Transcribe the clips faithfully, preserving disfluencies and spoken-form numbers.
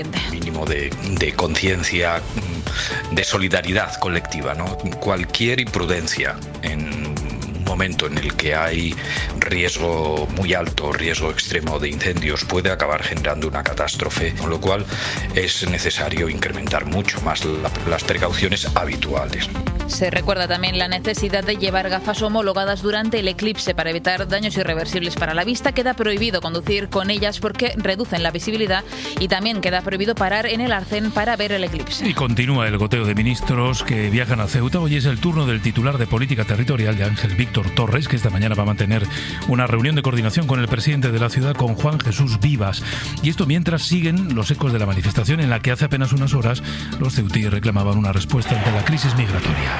mínimo de, de conciencia, de solidaridad colectiva, ¿no? Cualquier imprudencia en un momento en el que hay riesgo muy alto, riesgo extremo de incendios, puede acabar generando una catástrofe, con lo cual es necesario incrementar mucho más la, las precauciones habituales. Se recuerda también la necesidad de llevar gafas homologadas durante el eclipse para evitar daños irreversibles para la vista. Queda prohibido conducir con ellas porque reducen la visibilidad y también queda prohibido parar en el arcén para ver el eclipse. Y continúa el goteo de ministros que viajan a Ceuta. Hoy es el turno del titular de Política Territorial, de Ángel Víctor Torres, que esta mañana va a mantener una reunión de coordinación con el presidente de la ciudad, con Juan Jesús Vivas. Y esto mientras siguen los ecos de la manifestación en la que hace apenas unas horas los ceutíes reclamaban una respuesta ante la crisis migratoria.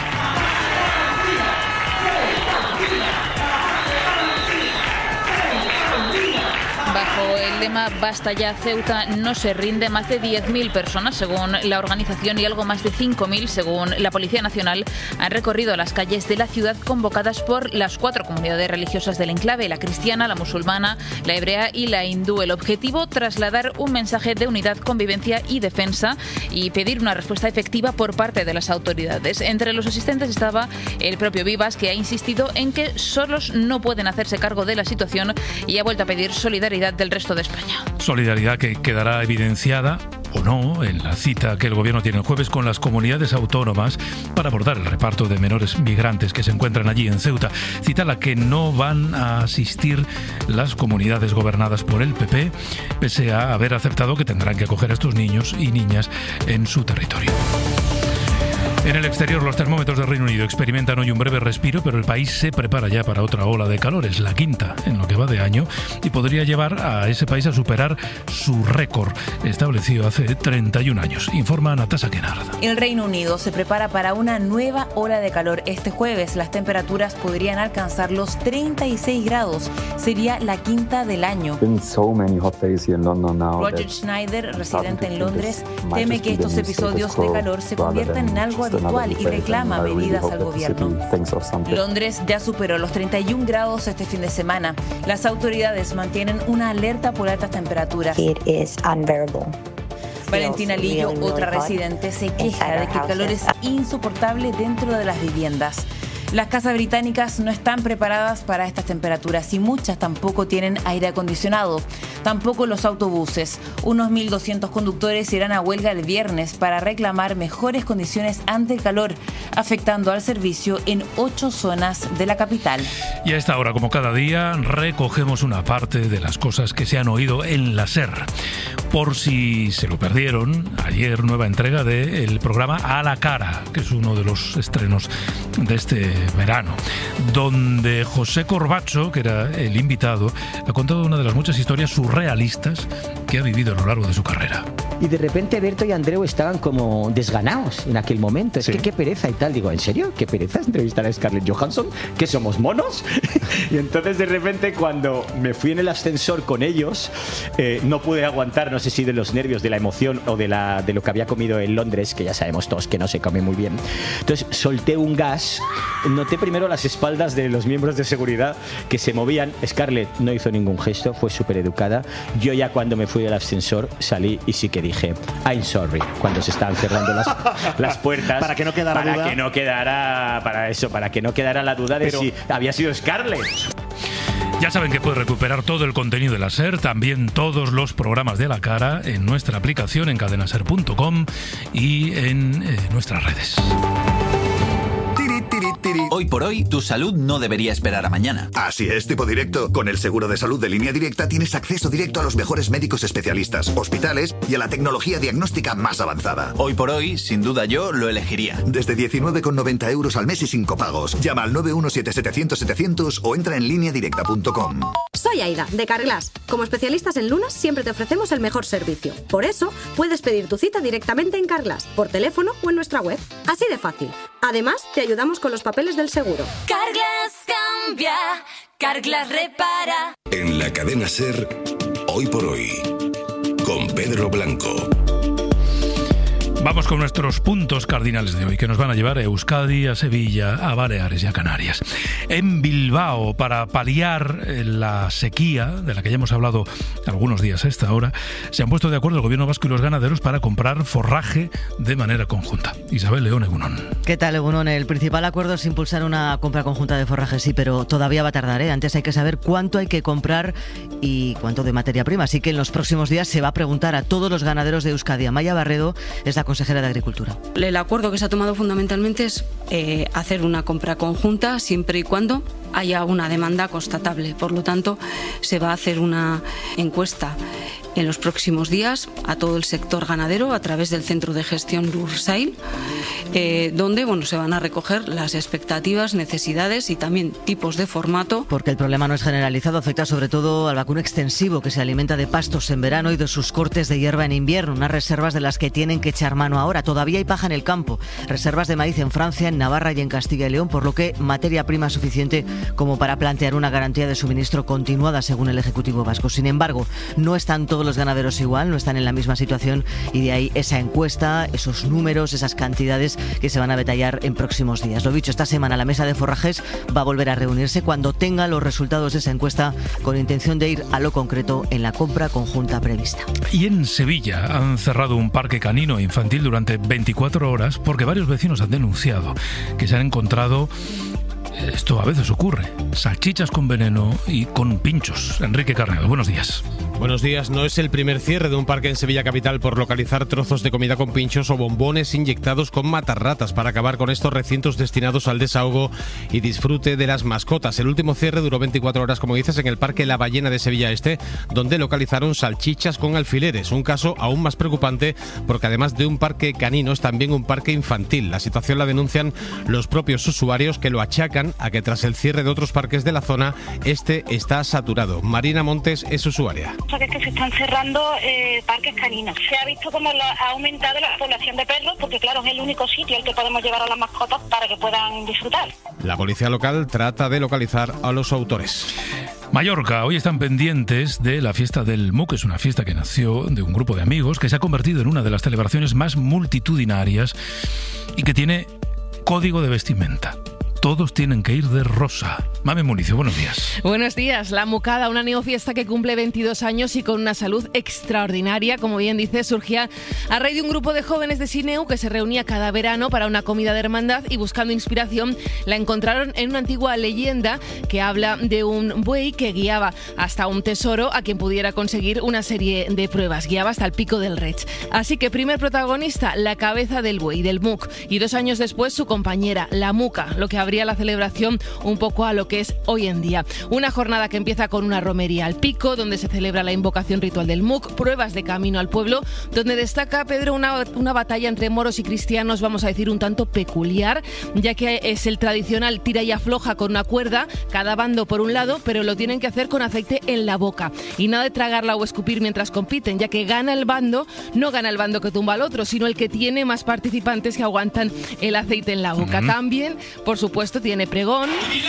Bajo el lema Basta ya Ceuta no se rinde, más de diez mil personas según la organización y algo más de cinco mil según la Policía Nacional han recorrido las calles de la ciudad convocadas por las cuatro comunidades religiosas del enclave, la cristiana, la musulmana, la hebrea y la hindú. El objetivo, trasladar un mensaje de unidad, convivencia y defensa y pedir una respuesta efectiva por parte de las autoridades. Entre los asistentes estaba el propio Vivas, que ha insistido en que solos no pueden hacerse cargo de la situación y ha vuelto a pedir solidaridad del resto de España. Solidaridad que quedará evidenciada o no en la cita que el gobierno tiene el jueves con las comunidades autónomas para abordar el reparto de menores migrantes que se encuentran allí en Ceuta. Cita a la que no van a asistir las comunidades gobernadas por el P P, pese a haber aceptado que tendrán que acoger a estos niños y niñas en su territorio. En el exterior, los termómetros del Reino Unido experimentan hoy un breve respiro, pero el país se prepara ya para otra ola de calor. Es la quinta en lo que va de año y podría llevar a ese país a superar su récord establecido hace treinta y un años. Informa Natasha Kennard. El Reino Unido se prepara para una nueva ola de calor. Este jueves las temperaturas podrían alcanzar los treinta y seis grados. Sería la quinta del año. Roger Schneider, residente en Londres, teme que estos episodios de calor se conviertan en algo habitual y reclama medidas al gobierno. Londres ya superó los treinta y un grados este fin de semana. Las autoridades mantienen una alerta por altas temperaturas. Valentina Lillo, otra residente, se queja de que el calor es insoportable dentro de las viviendas. Las casas británicas no están preparadas para estas temperaturas y muchas tampoco tienen aire acondicionado. Tampoco los autobuses. Unos mil doscientos conductores irán a huelga el viernes para reclamar mejores condiciones ante el calor, afectando al servicio en ocho zonas de la capital. Y a esta hora, como cada día, recogemos una parte de las cosas que se han oído en la SER. Por si se lo perdieron, ayer nueva entrega del programa A la Cara, que es uno de los estrenos de este verano, donde José Corbacho, que era el invitado, ha contado una de las muchas historias surrealistas que ha vivido a lo largo de su carrera. Y de repente Berto y Andreu estaban como desganados en aquel momento. Es sí. que qué pereza y tal. Digo, ¿en serio? ¿Qué pereza entrevistar a Scarlett Johansson? ¿Que somos monos? Y entonces de repente cuando me fui en el ascensor con ellos, eh, no pude aguantar, no sé si de los nervios, de la emoción o de, la, de lo que había comido en Londres, que ya sabemos todos que no se come muy bien. Entonces solté un gas, noté primero las espaldas de los miembros de seguridad que se movían. Scarlett no hizo ningún gesto, fue súper educada. Yo ya cuando me fui del ascensor salí y sí que dije I'm sorry cuando se estaban cerrando las, las puertas, para que no quedara para duda. que no quedara para eso para que no quedara la duda de Pero... si había sido Scarlett. Ya saben que puede recuperar todo el contenido de la SER, también todos los programas de La Cara en nuestra aplicación en cadenaser punto com y en eh, nuestras redes. Hoy por hoy, tu salud no debería esperar a mañana. Así es, Tipo Directo. Con el seguro de salud de Línea Directa tienes acceso directo a los mejores médicos especialistas, hospitales y a la tecnología diagnóstica más avanzada. Hoy por hoy, sin duda yo lo elegiría. Desde diecinueve con noventa euros al mes y sin copagos. Llama al nueve uno siete setecientos setecientos o entra en línea directa punto com. Soy Aida, de Carglass. Como especialistas en lunas, siempre te ofrecemos el mejor servicio. Por eso, puedes pedir tu cita directamente en Carglass, por teléfono o en nuestra web. Así de fácil. Además, te ayudamos con los papeles del seguro. Carglass cambia, Carglass repara. En la cadena SER, Hoy por Hoy, con Pedro Blanco. Vamos con nuestros puntos cardinales de hoy, que nos van a llevar a Euskadi, a Sevilla, a Baleares y a Canarias. En Bilbao, para paliar la sequía, de la que ya hemos hablado algunos días a esta hora, se han puesto de acuerdo el gobierno vasco y los ganaderos para comprar forraje de manera conjunta. Isabel León, Egunon. ¿Qué tal, Egunon? El principal acuerdo es impulsar una compra conjunta de forraje, sí, pero todavía va a tardar, ¿eh? Antes hay que saber cuánto hay que comprar y cuánto de materia prima. Así que en los próximos días se va a preguntar a todos los ganaderos de Euskadi. Amaya Barredo es la consejera de Agricultura. El acuerdo que se ha tomado fundamentalmente es eh, hacer una compra conjunta siempre y cuando haya una demanda constatable. Por lo tanto, se va a hacer una encuesta en los próximos días a todo el sector ganadero a través del Centro de Gestión Lursail, eh, donde bueno, se van a recoger las expectativas, necesidades y también tipos de formato. Porque el problema no es generalizado, afecta sobre todo al vacuno extensivo, que se alimenta de pastos en verano y de sus cortes de hierba en invierno, unas reservas de las que tienen que echar mano ahora. Todavía hay paja en el campo, reservas de maíz en Francia, en Navarra y en Castilla y León, por lo que materia prima suficiente como para plantear una garantía de suministro continuada, según el Ejecutivo vasco. Sin embargo, no están todos los ganaderos igual, no están en la misma situación, y de ahí esa encuesta, esos números, esas cantidades que se van a detallar en próximos días. Lo dicho, esta semana la mesa de forrajes va a volver a reunirse cuando tenga los resultados de esa encuesta, con intención de ir a lo concreto en la compra conjunta prevista. Y en Sevilla han cerrado un parque canino e infantil durante veinticuatro horas porque varios vecinos han denunciado que se han encontrado, esto a veces ocurre, salchichas con veneno y con pinchos. Enrique Carnero, buenos días. Buenos días. No es el primer cierre de un parque en Sevilla capital por localizar trozos de comida con pinchos o bombones inyectados con matarratas para acabar con estos recintos destinados al desahogo y disfrute de las mascotas. El último cierre duró veinticuatro horas, como dices, en el Parque La Ballena de Sevilla Este, donde localizaron salchichas con alfileres. Un caso aún más preocupante porque además de un parque canino es también un parque infantil. La situación la denuncian los propios usuarios, que lo achacan a que tras el cierre de otros parques de la zona, este está saturado. Marina Montes es usuaria. Que es que se están cerrando eh, parques caninos. Se ha visto cómo la, ha aumentado la población de perros, porque claro, es el único sitio al que podemos llevar a las mascotas para que puedan disfrutar. La policía local trata de localizar a los autores. Mallorca, hoy están pendientes de la fiesta del M U C. Es una fiesta que nació de un grupo de amigos, que se ha convertido en una de las celebraciones más multitudinarias y que tiene código de vestimenta. Todos tienen que ir de rosa. Mame Municio, buenos días. Buenos días. La Mucada, una neofiesta que cumple veintidós años y con una salud extraordinaria, como bien dice, surgía a raíz de un grupo de jóvenes de Sineu que se reunía cada verano para una comida de hermandad, y buscando inspiración la encontraron en una antigua leyenda que habla de un buey que guiaba hasta un tesoro a quien pudiera conseguir una serie de pruebas. Guiaba hasta el Pico del Reig. Así que primer protagonista, la cabeza del buey, del M U C, y dos años después su compañera, la Muca, lo que habría la celebración un poco a lo que es hoy en día. Una jornada que empieza con una romería al pico, donde se celebra la invocación ritual del M U C, pruebas de camino al pueblo, donde destaca, Pedro, una, una batalla entre moros y cristianos, vamos a decir, un tanto peculiar, ya que es el tradicional tira y afloja con una cuerda, cada bando por un lado, pero lo tienen que hacer con aceite en la boca. Y nada de tragarla o escupir mientras compiten, ya que gana el bando, no gana el bando que tumba al otro, sino el que tiene más participantes que aguantan el aceite en la boca. Uh-huh. También, por supuesto, esto tiene pregón.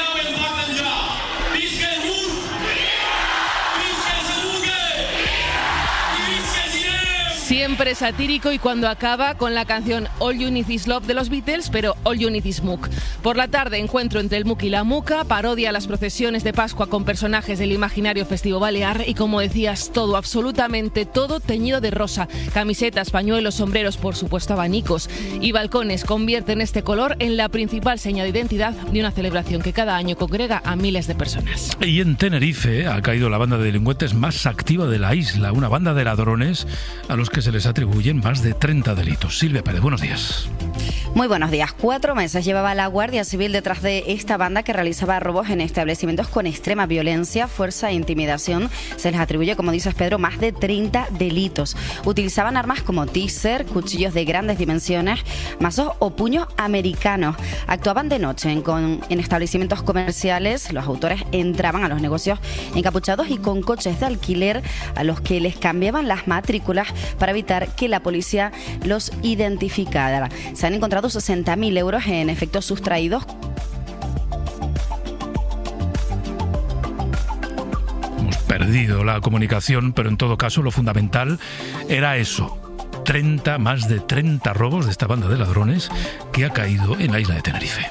Siempre satírico, y cuando acaba con la canción All You Need Is Love de los Beatles, pero All You Need Is M U C. Por la tarde, encuentro entre el M U C y la Muca, parodia a las procesiones de Pascua con personajes del imaginario festivo balear y, como decías, todo, absolutamente todo teñido de rosa. Camisetas, pañuelos, sombreros, por supuesto abanicos y balcones convierten este color en la principal seña de identidad de una celebración que cada año congrega a miles de personas. Y en Tenerife ha caído la banda de delincuentes más activa de la isla, una banda de ladrones a los que se les atribuyen más de treinta delitos. Silvia Pérez, buenos días. Muy buenos días. Cuatro meses llevaba la Guardia Civil detrás de esta banda que realizaba robos en establecimientos con extrema violencia, fuerza e intimidación. Se les atribuye, como dices, Pedro, más de treinta delitos. Utilizaban armas como teaser, cuchillos de grandes dimensiones, mazos o puños americanos. Actuaban de noche en, con, en establecimientos comerciales. Los autores entraban a los negocios encapuchados y con coches de alquiler a los que les cambiaban las matrículas para evitar que la policía los identificara. Se han encontrado sesenta mil euros en efectos sustraídos. Hemos perdido la comunicación, pero en todo caso lo fundamental era eso. treinta, más de treinta robos de esta banda de ladrones que ha caído en la isla de Tenerife.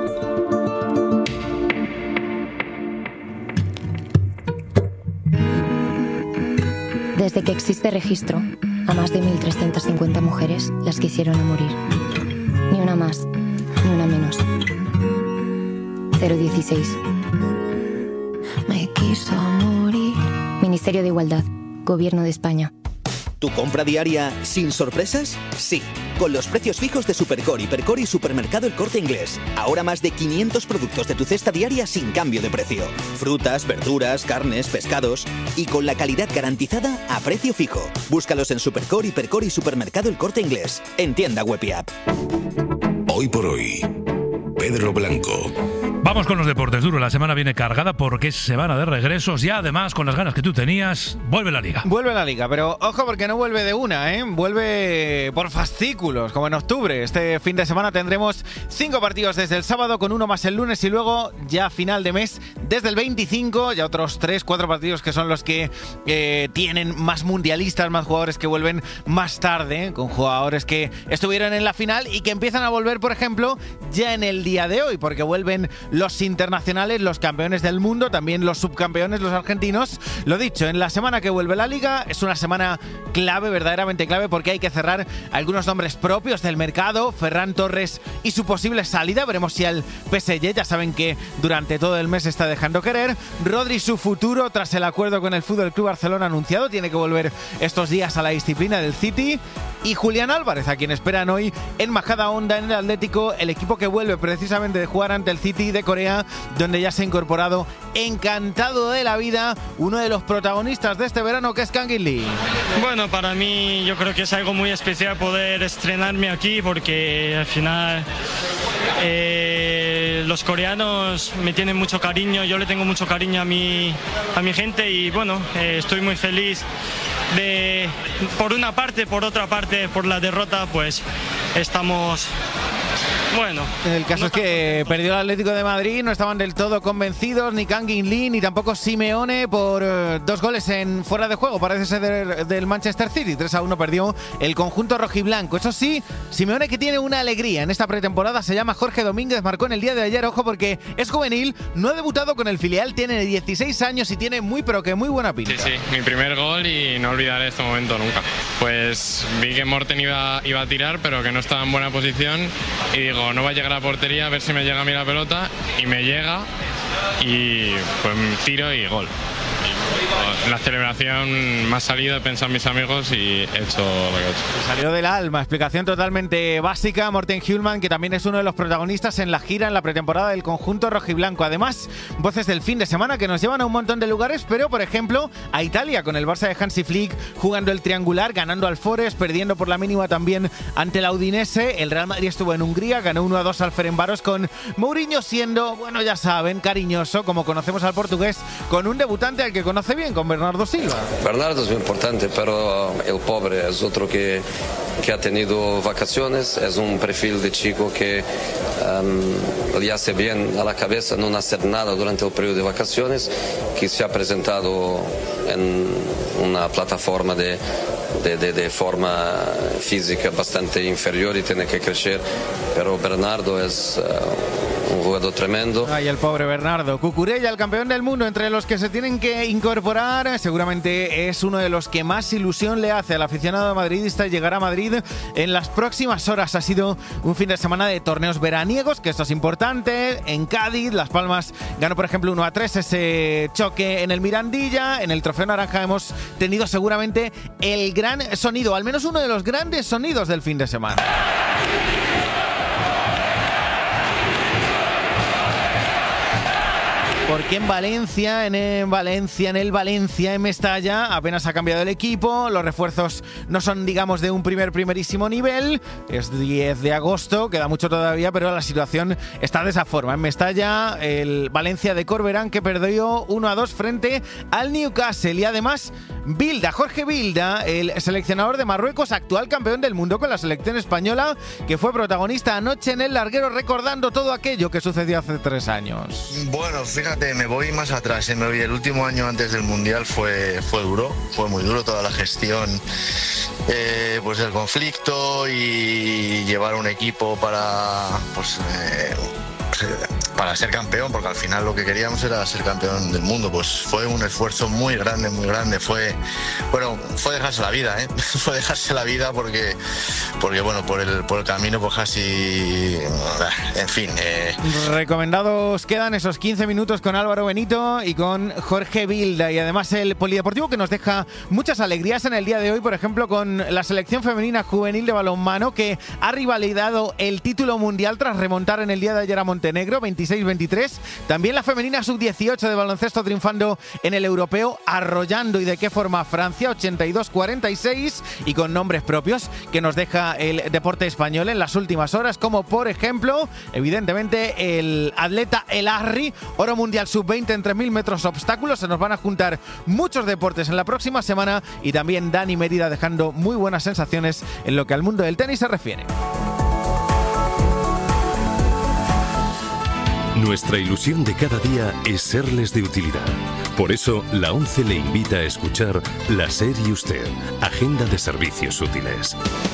Desde que existe registro, a más de mil trescientas cincuenta mujeres las quisieron a morir. Ni una más, ni una menos. cero dieciséis. Me quiso morir. Ministerio de Igualdad, Gobierno de España. ¿Tu compra diaria sin sorpresas? Sí, con los precios fijos de Supercore, Hipercore y Supermercado El Corte Inglés. Ahora más de quinientos productos de tu cesta diaria sin cambio de precio. Frutas, verduras, carnes, pescados y con la calidad garantizada a precio fijo. Búscalos en Supercore, Hipercore y Supermercado El Corte Inglés. En tienda web y app. Hoy por hoy, Pedro Blanco. Vamos con los deportes duros. La semana viene cargada porque es semana de regresos y además, con las ganas que tú tenías, vuelve la Liga. Vuelve la Liga, pero ojo porque no vuelve de una, ¿eh? Vuelve por fascículos, como en octubre. Este fin de semana tendremos cinco partidos desde el sábado, con uno más el lunes y luego ya final de mes desde el veinticinco, ya otros tres, cuatro partidos que son los que eh, tienen más mundialistas, más jugadores que vuelven más tarde, con jugadores que estuvieron en la final y que empiezan a volver, por ejemplo, ya en el día de hoy, porque vuelven los internacionales, los campeones del mundo, también los subcampeones, los argentinos. Lo dicho, en la semana que vuelve la Liga es una semana clave, verdaderamente clave, porque hay que cerrar algunos nombres propios del mercado. Ferran Torres y su posible salida, veremos si al P S G, ya saben que durante todo el mes está dejando querer. Rodri, su futuro tras el acuerdo con el F C Barcelona anunciado, tiene que volver estos días a la disciplina del City. Y Julián Álvarez, a quien esperan hoy en Majadahonda, en el Atlético, el equipo que vuelve precisamente de jugar ante el City de Corea, donde ya se ha incorporado, encantado de la vida, uno de los protagonistas de este verano, que es Kang In Lee. Bueno, para mí yo creo que es algo muy especial poder estrenarme aquí, porque al final eh, los coreanos me tienen mucho cariño, yo le tengo mucho cariño a mi, a mi gente y bueno, eh, estoy muy feliz de, por una parte, por otra parte, por la derrota, pues estamos... Bueno, el caso no es que perdió el Atlético de Madrid, no estaban del todo convencidos ni Kang In Lee ni tampoco Simeone por uh, dos goles en fuera de juego, parece ser del, del Manchester City. tres a uno perdió el conjunto rojiblanco. Eso sí, Simeone, que tiene una alegría en esta pretemporada, se llama Jorge Domínguez, marcó en el día de ayer, ojo, porque es juvenil, no ha debutado con el filial, tiene dieciséis años y tiene muy pero que muy buena pinta. Sí, sí, mi primer gol y no olvidaré este momento nunca. Pues vi que Morten iba, iba a tirar, pero que no estaba en buena posición y digo, no va a llegar a la portería, a ver si me llega a mí la pelota, y me llega y pues tiro y gol. En la celebración me ha salido, he pensado en mis amigos y he hecho lo que he hecho. Salió del alma, explicación totalmente básica. Morten Hjulmand, que también es uno de los protagonistas en la gira, en la pretemporada del conjunto rojiblanco. Además, voces del fin de semana que nos llevan a un montón de lugares, pero por ejemplo a Italia, con el Barça de Hansi Flick jugando el triangular, ganando al Forest, perdiendo por la mínima también ante la Udinese. El Real Madrid estuvo en Hungría, ganó uno a dos al Ferencváros, con Mourinho siendo, bueno, ya saben, cariñoso, como conocemos al portugués, con un debutante al que conoce bien, con Bernardo Silva. Bernardo es muy importante, pero el pobre es otro que, que ha tenido vacaciones, es un perfil de chico que um, le hace bien a la cabeza no hacer nada durante el periodo de vacaciones, que se ha presentado en una plataforma de, de, de, de forma física bastante inferior y tiene que crecer, pero Bernardo es uh, un jugador tremendo. Ay, el pobre Bernardo. Cucurella, el campeón del mundo, entre los que se tienen que incorporar, seguramente es uno de los que más ilusión le hace al aficionado madridista llegar a Madrid en las próximas horas. Ha sido un fin de semana de torneos veraniegos, que esto es importante. En Cádiz, Las Palmas ganó, por ejemplo, uno a tres ese choque en el Mirandilla. En el Trofeo Naranja hemos tenido seguramente el gran sonido, al menos uno de los grandes sonidos del fin de semana. Porque en Valencia, en, en Valencia, en el Valencia, en Mestalla, apenas ha cambiado el equipo. Los refuerzos no son, digamos, de un primer, primerísimo nivel. Es diez de agosto, queda mucho todavía, pero la situación está de esa forma. En Mestalla, el Valencia de Corberán, que perdió uno a dos frente al Newcastle. Y además, Bilda, Jorge Bilda, el seleccionador de Marruecos, actual campeón del mundo con la selección española, que fue protagonista anoche en el larguero, recordando todo aquello que sucedió hace tres años. Bueno, fíjate fíjate, me voy más atrás, ¿eh? me voy el último año antes del Mundial fue, fue duro, fue muy duro toda la gestión, eh, pues del conflicto y llevar un equipo para, pues, eh, para ser campeón, porque al final lo que queríamos era ser campeón del mundo. Pues fue un esfuerzo muy grande, muy grande, fue, bueno, fue dejarse la vida, ¿eh? fue dejarse la vida porque, porque bueno, por el, por el camino pues casi, en fin. Eh. Recomendados quedan esos quince minutos con Álvaro Benito y con Jorge Vilda, y además el polideportivo que nos deja muchas alegrías en el día de hoy, por ejemplo con la selección femenina juvenil de balonmano que ha rivalidado el título mundial tras remontar en el día de ayer a Montenegro, veintiséis veintitrés. También la femenina sub dieciocho de baloncesto triunfando en el europeo, arrollando y de qué forma Francia, ochenta y dos cuarenta y seis, y con nombres propios que nos deja el deporte español en las últimas horas, como por ejemplo, evidentemente, el atleta El Arri, oro mundial sub veinte en tres mil metros obstáculos. Se nos van a juntar muchos deportes en la próxima semana, y también Dani Mérida dejando muy buenas sensaciones en lo que al mundo del tenis se refiere. Nuestra ilusión de cada día es serles de utilidad. Por eso, la ONCE le invita a escuchar La SER y Usted, Agenda de Servicios Útiles.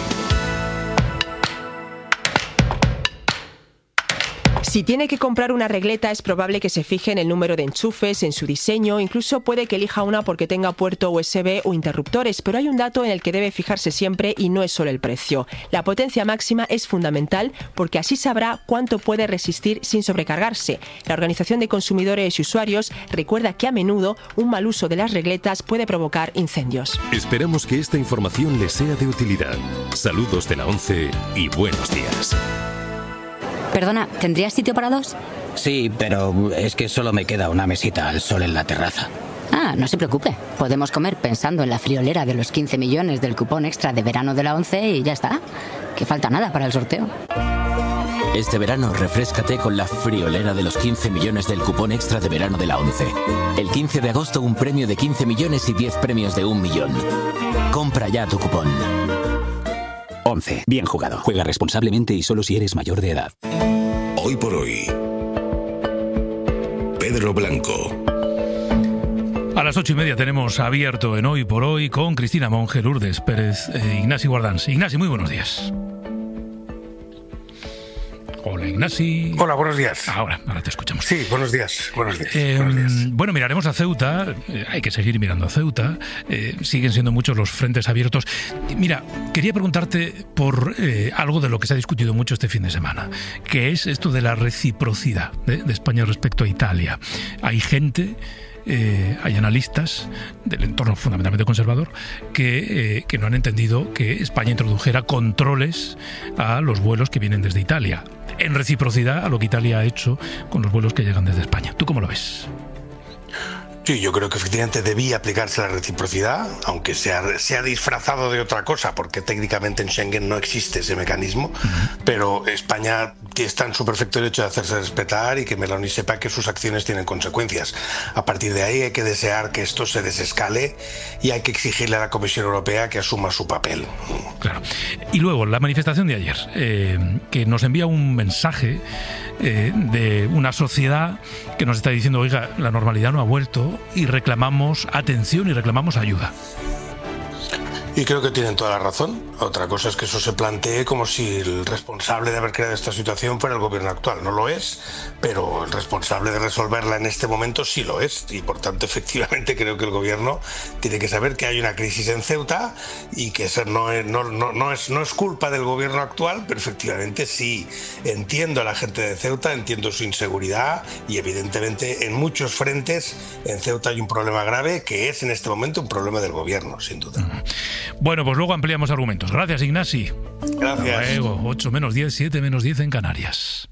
Si tiene que comprar una regleta, es probable que se fije en el número de enchufes, en su diseño, incluso puede que elija una porque tenga puerto U S B o interruptores, pero hay un dato en el que debe fijarse siempre y no es solo el precio. La potencia máxima es fundamental porque así sabrá cuánto puede resistir sin sobrecargarse. La Organización de Consumidores y Usuarios recuerda que a menudo un mal uso de las regletas puede provocar incendios. Esperamos que esta información les sea de utilidad. Saludos de la ONCE y buenos días. Perdona, ¿tendrías sitio para dos? Sí, pero es que solo me queda una mesita al sol en la terraza. Ah, no se preocupe. Podemos comer pensando en la friolera de los quince millones del cupón extra de verano de la ONCE y ya está. Que falta nada para el sorteo. Este verano refréscate con la friolera de los quince millones del cupón extra de verano de la ONCE. El quince de agosto un premio de quince millones y diez premios de un millón. Compra ya tu cupón. ONCE. Bien jugado. Juega responsablemente y solo si eres mayor de edad. Hoy por hoy, Pedro Blanco. A las ocho y media tenemos abierto en Hoy por Hoy con Cristina Monge, Lourdes Pérez e Ignasi Guardans. Ignasi, muy buenos días. Hola, Ignasi. Hola, buenos días. Ahora, ahora te escuchamos. Sí, buenos días. Buenos días. Eh, buenos días. Bueno, miraremos a Ceuta. Eh, hay que seguir mirando a Ceuta. Eh, siguen siendo muchos los frentes abiertos. Mira, quería preguntarte por eh, algo de lo que se ha discutido mucho este fin de semana, que es esto de la reciprocidad de, de España respecto a Italia. Hay gente... Eh, hay analistas del entorno fundamentalmente conservador que, eh, que no han entendido que España introdujera controles a los vuelos que vienen desde Italia, en reciprocidad a lo que Italia ha hecho con los vuelos que llegan desde España. ¿Tú cómo lo ves? Sí, yo creo que efectivamente debía aplicarse la reciprocidad, aunque sea, sea disfrazado de otra cosa, porque técnicamente en Schengen no existe ese mecanismo, uh-huh. pero España está en su perfecto derecho de hacerse respetar y que Meloni sepa que sus acciones tienen consecuencias. A partir de ahí hay que desear que esto se desescale y hay que exigirle a la Comisión Europea que asuma su papel. Claro. Y luego, la manifestación de ayer, eh, que nos envía un mensaje eh, de una sociedad que nos está diciendo, oiga, la normalidad no ha vuelto, y reclamamos atención y reclamamos ayuda. Y creo que tienen toda la razón. Otra cosa es que eso se plantee como si el responsable de haber creado esta situación fuera el gobierno actual. No lo es, pero el responsable de resolverla en este momento sí lo es. Y por tanto, efectivamente, creo que el gobierno tiene que saber que hay una crisis en Ceuta y que eso no es, no, no, no es, no es culpa del gobierno actual, pero efectivamente sí entiendo a la gente de Ceuta, entiendo su inseguridad y evidentemente en muchos frentes en Ceuta hay un problema grave que es en este momento un problema del gobierno, sin duda. Bueno, pues luego ampliamos argumentos. Gracias, Ignasi. Gracias. Luego, ocho menos diez, siete menos diez en Canarias.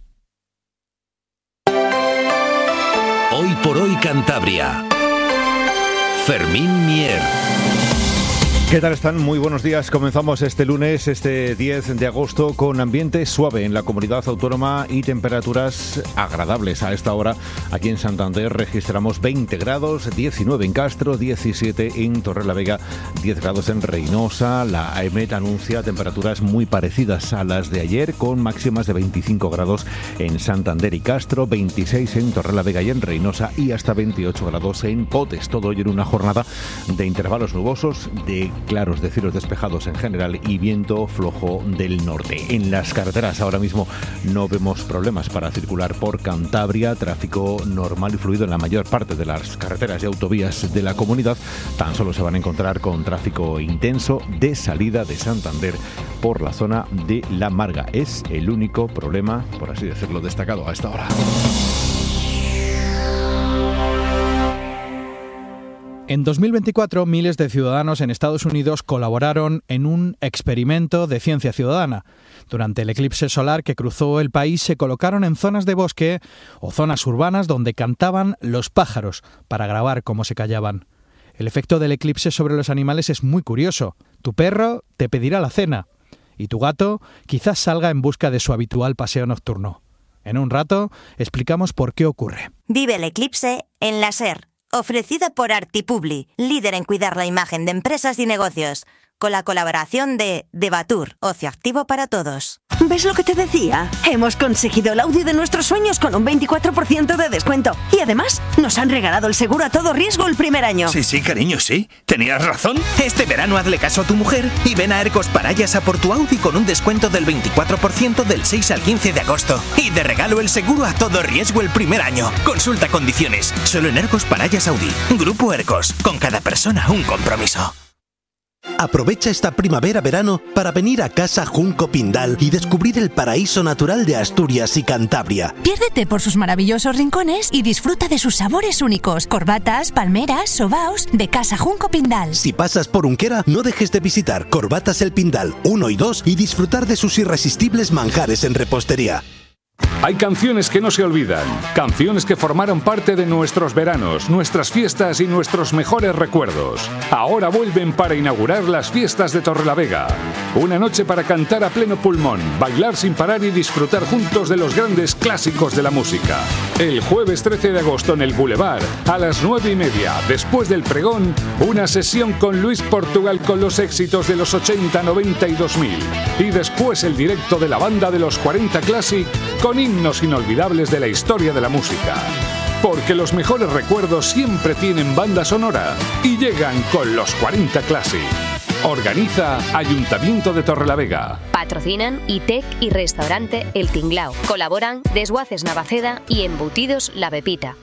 Hoy por hoy Cantabria. Fermín Mier. ¿Qué tal están? Muy buenos días. Comenzamos este lunes, este diez de agosto, con ambiente suave en la comunidad autónoma y temperaturas agradables. A esta hora, aquí en Santander, registramos veinte grados, diecinueve en Castro, diecisiete en Torrelavega, diez grados en Reinosa. La AEMET anuncia temperaturas muy parecidas a las de ayer, con máximas de veinticinco grados en Santander y Castro, veintiséis en Torrelavega y en Reinosa y hasta veintiocho grados en Potes. Todo hoy en una jornada de intervalos nubosos, de claros de cielos despejados en general y viento flojo del norte. En las carreteras ahora mismo no vemos problemas para circular por Cantabria, tráfico normal y fluido en la mayor parte de las carreteras y autovías de la comunidad. Tan solo se van a encontrar con tráfico intenso de salida de Santander por la zona de La Marga. Es el único problema, por así decirlo, destacado a esta hora. En dos mil veinticuatro, miles de ciudadanos en Estados Unidos colaboraron en un experimento de ciencia ciudadana. Durante el eclipse solar que cruzó el país, se colocaron en zonas de bosque o zonas urbanas donde cantaban los pájaros para grabar cómo se callaban. El efecto del eclipse sobre los animales es muy curioso. Tu perro te pedirá la cena y tu gato quizás salga en busca de su habitual paseo nocturno. En un rato explicamos por qué ocurre. Vive el eclipse en la SER. Ofrecida por Artipubli, líder en cuidar la imagen de empresas y negocios, con la colaboración de Debatur, ocio activo para todos. ¿Ves lo que te decía? Hemos conseguido el Audi de nuestros sueños con un veinticuatro por ciento de descuento. Y además, nos han regalado el seguro a todo riesgo el primer año. Sí, sí, cariño, sí. Tenías razón. Este verano hazle caso a tu mujer y ven a Ercos Parayas a por tu Audi con un descuento del veinticuatro por ciento del seis al quince de agosto. Y de regalo el seguro a todo riesgo el primer año. Consulta condiciones. Solo en Ercos Parayas Audi. Grupo Ercos. Con cada persona un compromiso. Aprovecha esta primavera-verano para venir a Casa Junco Pindal y descubrir el paraíso natural de Asturias y Cantabria. Piérdete por sus maravillosos rincones y disfruta de sus sabores únicos. Corbatas, palmeras, sobaos de Casa Junco Pindal. Si pasas por Unquera, no dejes de visitar Corbatas El Pindal uno y dos y disfrutar de sus irresistibles manjares en repostería. Hay canciones que no se olvidan, canciones que formaron parte de nuestros veranos, nuestras fiestas y nuestros mejores recuerdos. Ahora vuelven para inaugurar las fiestas de Torrelavega. Una noche para cantar a pleno pulmón, bailar sin parar y disfrutar juntos de los grandes clásicos de la música. El jueves trece de agosto en el Boulevard, a las nueve y media, después del pregón, una sesión con Luis Portugal con los éxitos de los ochenta, noventa y dos mil. Y después el directo de la banda de los cuarenta Classic con himnos inolvidables de la historia de la música. Porque los mejores recuerdos siempre tienen banda sonora y llegan con los cuarenta Classic. Organiza Ayuntamiento de Torrelavega. Patrocinan I T E C y Restaurante El Tinglao. Colaboran Desguaces Navaceda y Embutidos La Pepita.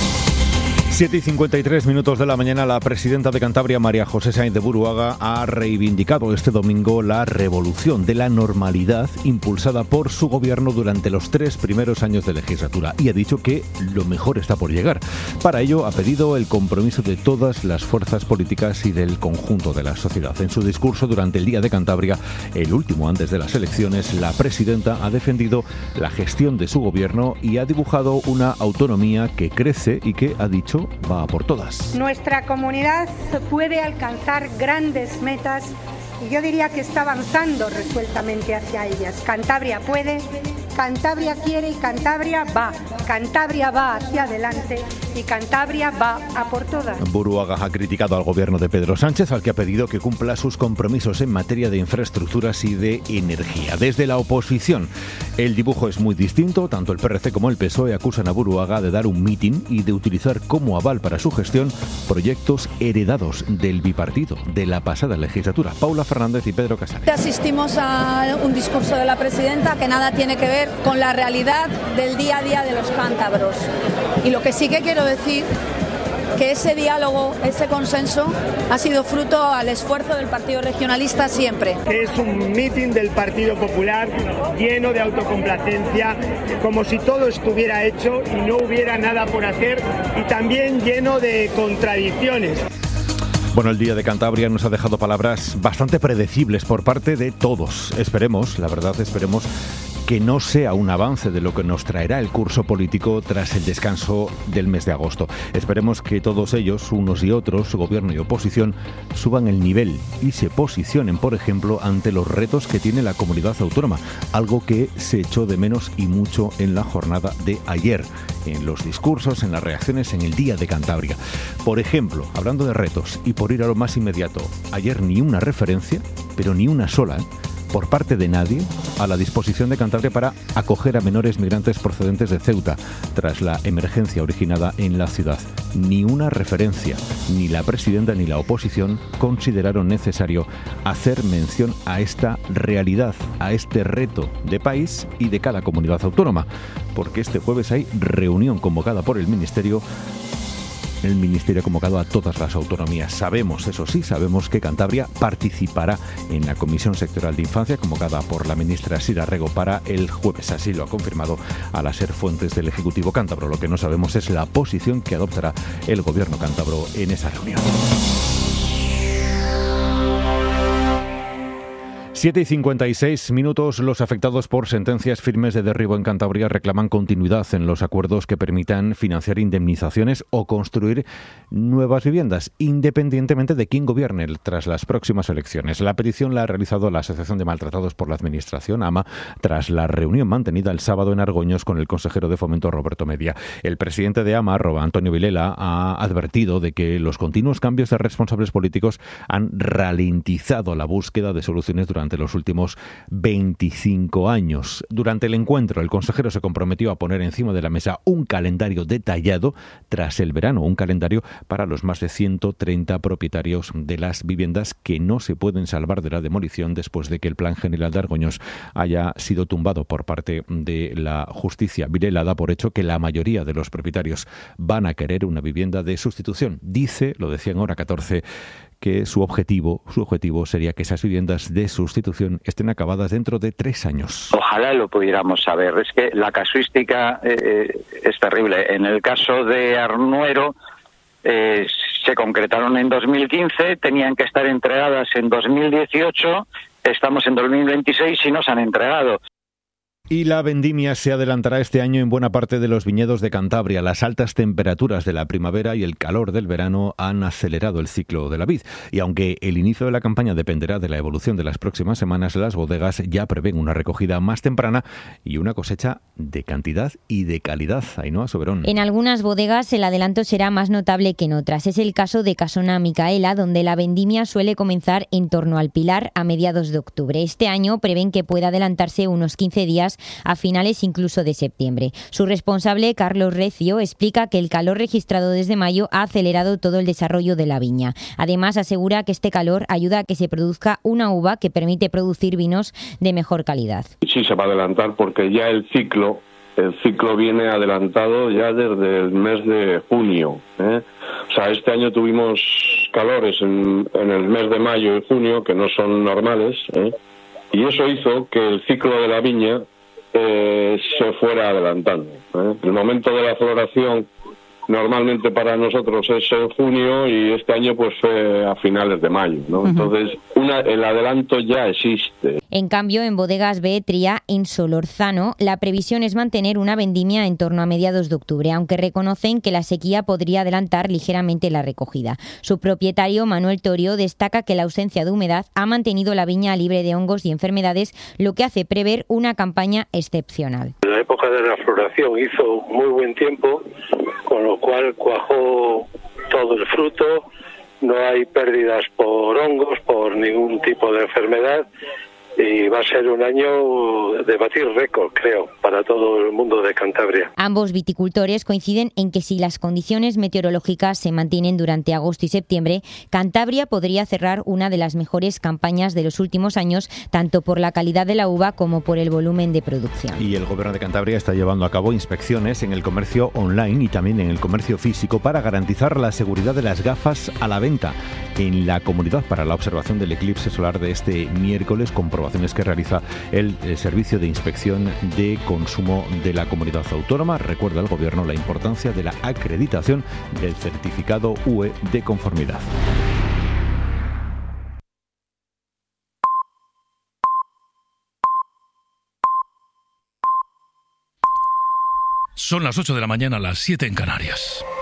siete y cincuenta y tres minutos de la mañana, la presidenta de Cantabria, María José Sainz de Buruaga, ha reivindicado este domingo la revolución de la normalidad impulsada por su gobierno durante los tres primeros años de legislatura y ha dicho que lo mejor está por llegar. Para ello ha pedido el compromiso de todas las fuerzas políticas y del conjunto de la sociedad. En su discurso durante el Día de Cantabria, el último antes de las elecciones, la presidenta ha defendido la gestión de su gobierno y ha dibujado una autonomía que crece y que, ha dicho, va a por todas. Nuestra comunidad puede alcanzar grandes metas y yo diría que está avanzando resueltamente hacia ellas. Cantabria puede, Cantabria quiere y Cantabria va. Cantabria va hacia adelante y Cantabria va a por todas. Buruaga ha criticado al gobierno de Pedro Sánchez, al que ha pedido que cumpla sus compromisos en materia de infraestructuras y de energía. Desde la oposición, el dibujo es muy distinto. Tanto el P R C como el P S O E acusan a Buruaga de dar un mitin y de utilizar como aval para su gestión proyectos heredados del bipartido de la pasada legislatura. Paula Fernández y Pedro Casares. Asistimos a un discurso de la presidenta que nada tiene que ver con la realidad del día a día de los cántabros. Y lo que sí que quiero decir que ese diálogo, ese consenso ha sido fruto al esfuerzo del Partido Regionalista siempre. Es un mitin del Partido Popular lleno de autocomplacencia, como si todo estuviera hecho y no hubiera nada por hacer, y también lleno de contradicciones. Bueno, el Día de Cantabria nos ha dejado palabras bastante predecibles por parte de todos. Esperemos, la verdad, esperemos que no sea un avance de lo que nos traerá el curso político tras el descanso del mes de agosto. Esperemos que todos ellos, unos y otros, gobierno y oposición, suban el nivel y se posicionen, por ejemplo, ante los retos que tiene la comunidad autónoma, algo que se echó de menos y mucho en la jornada de ayer, en los discursos, en las reacciones, en el Día de Cantabria. Por ejemplo, hablando de retos y por ir a lo más inmediato, ayer ni una referencia, pero ni una sola, ¿eh? por parte de nadie a la disposición de Cantabria para acoger a menores migrantes procedentes de Ceuta tras la emergencia originada en la ciudad. Ni una referencia, ni la presidenta ni la oposición consideraron necesario hacer mención a esta realidad, a este reto de país y de cada comunidad autónoma, porque este jueves hay reunión convocada por el Ministerio El Ministerio ha convocado a todas las autonomías. Sabemos, eso sí, sabemos que Cantabria participará en la Comisión Sectorial de Infancia convocada por la ministra Sira Rego para el jueves. Así lo ha confirmado a las ser fuentes del Ejecutivo cántabro. Lo que no sabemos es la posición que adoptará el gobierno cántabro en esa reunión. siete y cincuenta y seis minutos. Los afectados por sentencias firmes de derribo en Cantabria reclaman continuidad en los acuerdos que permitan financiar indemnizaciones o construir nuevas viviendas, independientemente de quién gobierne tras las próximas elecciones. La petición la ha realizado la Asociación de Maltratados por la Administración, AMA, tras la reunión mantenida el sábado en Argoños con el consejero de Fomento, Roberto Media. El presidente de AMA, Antonio Vilela, ha advertido de que los continuos cambios de responsables políticos han ralentizado la búsqueda de soluciones durante los últimos veinticinco años. Durante el encuentro, el consejero se comprometió a poner encima de la mesa un calendario detallado tras el verano, un calendario para los más de ciento treinta propietarios de las viviendas que no se pueden salvar de la demolición después de que el Plan General de Argoños haya sido tumbado por parte de la justicia. Vilela da por hecho que la mayoría de los propietarios van a querer una vivienda de sustitución. Dice, lo decía en Hora catorce, que su objetivo, su objetivo sería que esas viviendas de sustitución estén acabadas dentro de tres años. Ojalá lo pudiéramos saber. Es que la casuística eh, es terrible. En el caso de Arnuero, eh, se concretaron en dos mil quince, tenían que estar entregadas en dos mil dieciocho, estamos en dos mil veintiséis y no se han entregado. Y la vendimia se adelantará este año en buena parte de los viñedos de Cantabria. Las altas temperaturas de la primavera y el calor del verano han acelerado el ciclo de la vid. Y aunque el inicio de la campaña dependerá de la evolución de las próximas semanas, las bodegas ya prevén una recogida más temprana y una cosecha de cantidad y de calidad. Ainhoa Soberón. En algunas bodegas el adelanto será más notable que en otras. Es el caso de Casona Micaela, donde la vendimia suele comenzar en torno al Pilar a mediados de octubre. Este año prevén que pueda adelantarse unos quince días a finales incluso de septiembre. Su responsable, Carlos Recio, explica que el calor registrado desde mayo ha acelerado todo el desarrollo de la viña. Además, asegura que este calor ayuda a que se produzca una uva que permite producir vinos de mejor calidad. Sí, se va a adelantar porque ya el ciclo, el ciclo viene adelantado ya desde el mes de junio, ¿eh? O sea, este año tuvimos calores en, en el mes de mayo y junio que no son normales, ¿eh? Y eso hizo que el ciclo de la viña Eh, se fuera adelantando. ¿eh? El momento de la floración normalmente para nosotros es en junio y este año pues fue a finales de mayo, ¿no? Uh-huh. Entonces una, el adelanto ya existe. En cambio, en Bodegas Beetria, en Solorzano, la previsión es mantener una vendimia en torno a mediados de octubre, aunque reconocen que la sequía podría adelantar ligeramente la recogida. Su propietario, Manuel Torio, destaca que la ausencia de humedad ha mantenido la viña libre de hongos y enfermedades, lo que hace prever una campaña excepcional. En la época de la floración hizo muy buen tiempo, con lo cual cuajó todo el fruto, no hay pérdidas por hongos, por ningún tipo de enfermedad y va a ser un año de batir récord, creo, para todo el mundo de Cantabria. Ambos viticultores coinciden en que si las condiciones meteorológicas se mantienen durante agosto y septiembre, Cantabria podría cerrar una de las mejores campañas de los últimos años, tanto por la calidad de la uva como por el volumen de producción. Y el Gobierno de Cantabria está llevando a cabo inspecciones en el comercio online y también en el comercio físico para garantizar la seguridad de las gafas a la venta en la comunidad para la observación del eclipse solar de este miércoles, comprobaciones que realiza el, el Servicio de Inspección de Consumo de la Comunidad Autónoma. Recuerda al Gobierno la importancia de la acreditación del certificado U E de conformidad. Son las ocho de la mañana, las siete en Canarias.